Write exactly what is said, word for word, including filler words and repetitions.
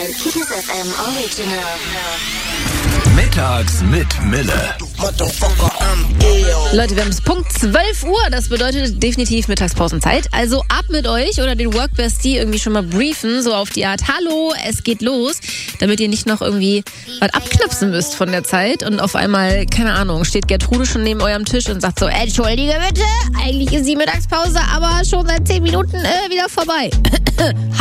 Ein Kiss F M Original. Mittags mit Mille. Leute, wir haben es Punkt zwölf Uhr. Das bedeutet definitiv Mittagspausenzeit. Also ab mit euch oder den Workbestie irgendwie schon mal briefen. So auf die Art, hallo, es geht los. Damit ihr nicht noch irgendwie was abknapsen müsst von der Zeit. Und auf einmal, keine Ahnung, steht Gertrude schon neben eurem Tisch und sagt so, entschuldige bitte, eigentlich ist die Mittagspause aber schon seit zehn Minuten äh, wieder vorbei.